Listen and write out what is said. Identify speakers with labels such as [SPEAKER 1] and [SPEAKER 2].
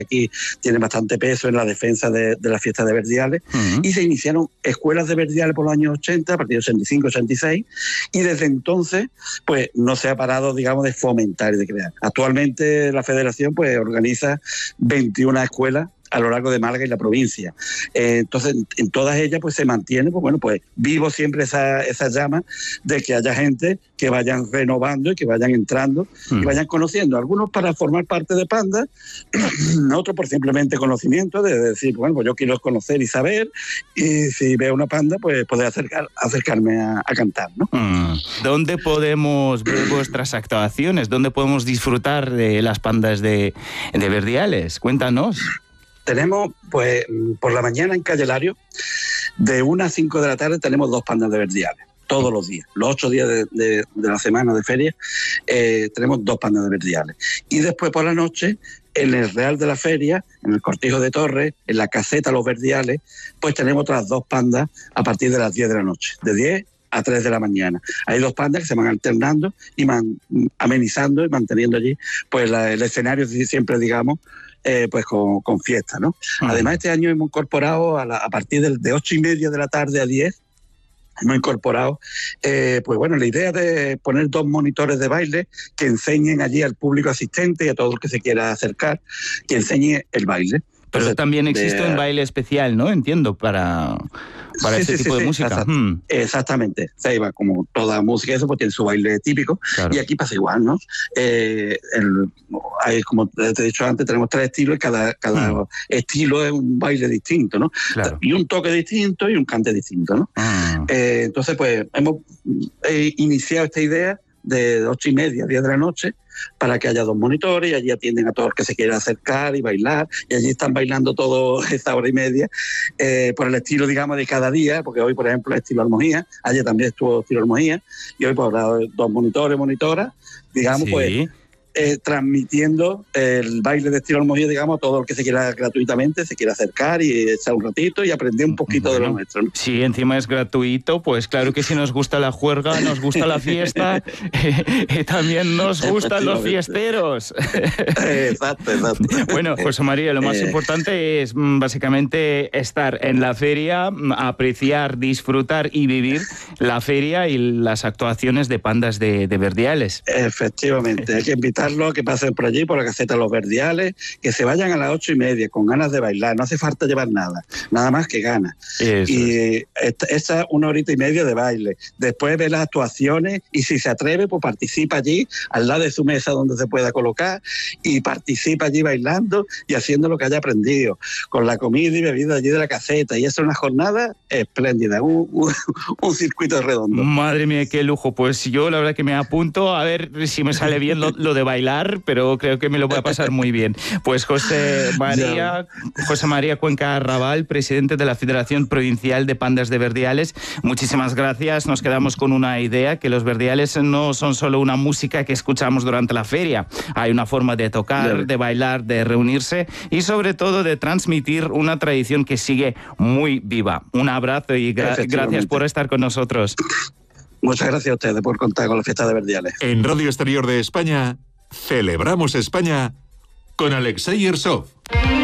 [SPEAKER 1] aquí tiene bastante peso en la defensa de la fiesta de Verdiales, y se iniciaron escuelas de Verdiales por los años 80, a partir de 85, 86, y desde entonces pues no se ha parado, digamos, de fomentar y de crear. Actualmente la Federación pues organiza 21 escuelas a lo largo de Málaga y la provincia. Entonces, en todas ellas pues se mantiene, pues bueno, pues vivo siempre esa llama de que haya gente que vayan renovando y que vayan entrando y vayan conociendo. Algunos para formar parte de Panda, otros por simplemente conocimiento, de decir, bueno, pues yo quiero conocer y saber, y si veo una panda, pues poder acercarme a cantar, ¿no?
[SPEAKER 2] ¿Dónde podemos ver vuestras actuaciones? ¿Dónde podemos disfrutar de las pandas de Verdiales? Cuéntanos.
[SPEAKER 1] Tenemos, pues, por la mañana en Calle Lario, de 1 a 5 de la tarde tenemos 2 pandas de Verdiales, todos los días. Los 8 días de la semana de feria tenemos 2 pandas de Verdiales. Y después por la noche, en el Real de la Feria, en el Cortijo de Torres, en la Caseta Los Verdiales, pues tenemos otras 2 pandas a partir de las 10 de la noche, de 10 a 3 de la mañana. Hay 2 pandas que se van alternando y amenizando y manteniendo allí pues el escenario siempre, digamos, pues con fiesta, ¿no? Además, este año hemos incorporado a partir de 8:30 de la tarde a 10, hemos incorporado, pues bueno, la idea de poner 2 monitores de baile que enseñen allí al público asistente y a todo el que se quiera acercar, que enseñe el baile.
[SPEAKER 2] Pero entonces, también existe un baile especial, ¿no? Entiendo, para ese tipo de música.
[SPEAKER 1] Exactamente. Se iba como toda música, eso pues tiene su baile típico. Claro. Y aquí pasa igual, ¿no? Hay, como te he dicho antes, tenemos 3 estilos y cada estilo es un baile distinto, ¿no? Claro. Y un toque distinto y un cante distinto, ¿no? Entonces, pues hemos iniciado esta idea de 8:30 a 10 de la noche para que haya 2 monitores y allí atienden a todos los que se quieran acercar y bailar, y allí están bailando todo esta 1:30 por el estilo, digamos, de cada día, porque hoy, por ejemplo, es estilo Almojía, ayer también estuvo estilo Almojía, y hoy pues habrá 2 monitores, monitoras, digamos, sí. Pues transmitiendo el baile de estilo Almojía, digamos, a todo el que se quiera gratuitamente, se quiera acercar y echar un ratito y aprender un poquito de lo nuestro, ¿no?
[SPEAKER 2] Sí, encima es gratuito, pues claro que si nos gusta la juerga, nos gusta la fiesta, también nos gustan los fiesteros.
[SPEAKER 1] Exacto.
[SPEAKER 2] Bueno, José María, lo más importante es básicamente estar en la feria, apreciar, disfrutar y vivir la feria y las actuaciones de pandas de Verdiales.
[SPEAKER 1] Efectivamente, hay que invitar a que pasen por allí, por la Caseta Los Verdiales, que se vayan a las 8:30 con ganas de bailar, no hace falta llevar nada más que ganas. Y esa 1:30 de baile, después ve las actuaciones y si se atreve, pues participa allí, al lado de su mesa donde se pueda colocar, y participa allí bailando y haciendo lo que haya aprendido, con la comida y bebida allí de la caseta, y es una jornada espléndida, un circuito redondo.
[SPEAKER 2] Madre mía, qué lujo. Pues yo la verdad que me apunto a ver si me sale bien lo de bailar, pero creo que me lo voy a pasar muy bien. Pues José María Cuenca Arrabal, presidente de la Federación Provincial de Pandas de Verdiales, muchísimas gracias. Nos quedamos con una idea, que los Verdiales no son solo una música que escuchamos durante la feria. Hay una forma de tocar, de bailar, de reunirse y sobre todo de transmitir una tradición que sigue muy viva. Un abrazo y gracias por estar con nosotros.
[SPEAKER 1] Muchas gracias a ustedes por contar con la fiesta de Verdiales.
[SPEAKER 3] En Radio Exterior de España, celebramos España con Alexei Ersov.